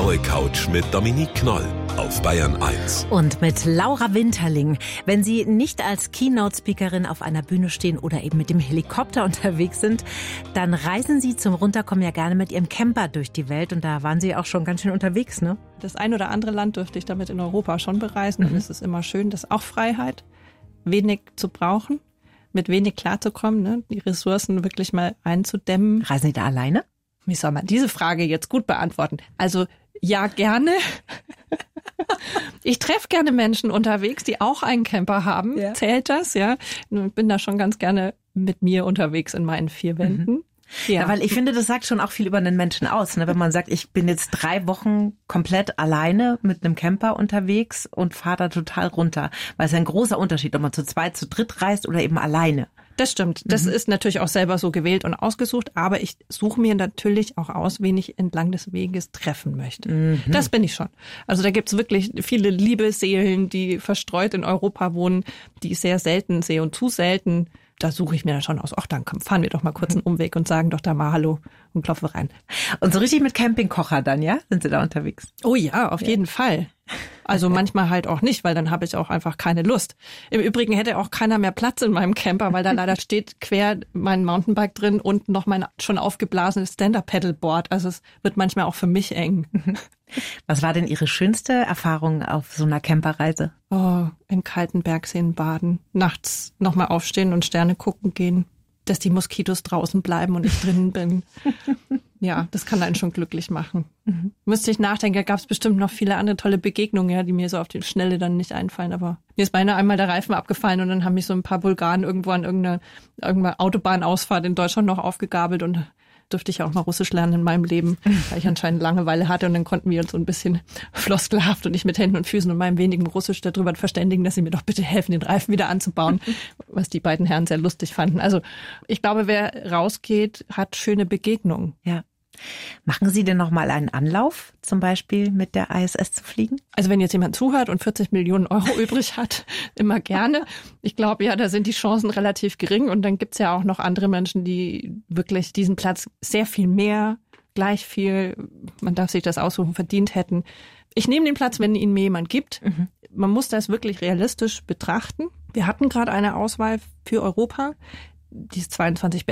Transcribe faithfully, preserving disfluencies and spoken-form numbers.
blaue Couch mit Dominique Knoll auf Bayern eins. Und mit Laura Winterling. Wenn Sie nicht als Keynote-Speakerin auf einer Bühne stehen oder eben mit dem Helikopter unterwegs sind, dann reisen Sie zum Runterkommen ja gerne mit Ihrem Camper durch die Welt. Und da waren Sie auch schon ganz schön unterwegs, ne? Das ein oder andere Land dürfte ich damit in Europa schon bereisen. Mhm. Und es ist immer schön, das ist auch Freiheit, wenig zu brauchen, mit wenig klarzukommen, ne? Die Ressourcen wirklich mal einzudämmen. Reisen Sie da alleine? Wie soll man diese Frage jetzt gut beantworten? Also ja, gerne. Ich treffe gerne Menschen unterwegs, die auch einen Camper haben. Ja. Zählt das, ja? Ich bin da schon ganz gerne mit mir unterwegs in meinen vier Wänden. Mhm. Ja. Ja, weil ich finde, das sagt schon auch viel über einen Menschen aus, ne? Wenn man sagt, ich bin jetzt drei Wochen komplett alleine mit einem Camper unterwegs und fahre da total runter. Weil es ist ein großer Unterschied, ob man zu zweit, zu dritt reist oder eben alleine. Das stimmt. Das mhm. ist natürlich auch selber so gewählt und ausgesucht, aber ich suche mir natürlich auch aus, wen ich entlang des Weges treffen möchte. Mhm. Das bin ich schon. Also da gibt's wirklich viele liebe Seelen, die verstreut in Europa wohnen, die ich sehr selten sehe und zu selten. Da suche ich mir dann schon aus, ach, dann fahren wir doch mal kurz einen Umweg und sagen doch da mal Hallo und klopfen rein. Und so richtig mit Campingkocher dann, ja? Sind Sie da unterwegs? Oh ja, auf ja. jeden Fall. Also manchmal halt auch nicht, weil dann habe ich auch einfach keine Lust. Im Übrigen hätte auch keiner mehr Platz in meinem Camper, weil da leider steht quer mein Mountainbike drin und noch mein schon aufgeblasenes Stand-Up-Paddleboard. Also es wird manchmal auch für mich eng. Was war denn Ihre schönste Erfahrung auf so einer Camperreise? Oh, in kalten Bergseen baden, nachts nochmal aufstehen und Sterne gucken gehen, dass die Moskitos draußen bleiben und ich drinnen bin. Ja, das kann einen schon glücklich machen. Mhm. Müsste ich nachdenken, da gab es bestimmt noch viele andere tolle Begegnungen, ja, die mir so auf die Schnelle dann nicht einfallen. Aber mir ist beinahe einmal der Reifen abgefallen und dann haben mich so ein paar Bulgaren irgendwo an irgendeiner, irgendeiner Autobahnausfahrt in Deutschland noch aufgegabelt und dürfte ich auch mal Russisch lernen in meinem Leben, weil ich anscheinend Langeweile hatte und dann konnten wir uns so ein bisschen floskelhaft und ich mit Händen und Füßen und meinem wenigen Russisch darüber verständigen, dass sie mir doch bitte helfen, den Reifen wieder anzubauen, was die beiden Herren sehr lustig fanden. Also ich glaube, wer rausgeht, hat schöne Begegnungen. Ja. Machen Sie denn noch mal einen Anlauf, zum Beispiel mit der I S S zu fliegen? Also wenn jetzt jemand zuhört und vierzig Millionen Euro übrig hat, immer gerne. Ich glaube, ja, da sind die Chancen relativ gering. Und dann gibt's ja auch noch andere Menschen, die wirklich diesen Platz sehr viel mehr, gleich viel, man darf sich das aussuchen, verdient hätten. Ich nehme den Platz, wenn ihn mir jemand gibt. Mhm. Man muss das wirklich realistisch betrachten. Wir hatten gerade eine Auswahl für Europa, die ist zweiundzwanzig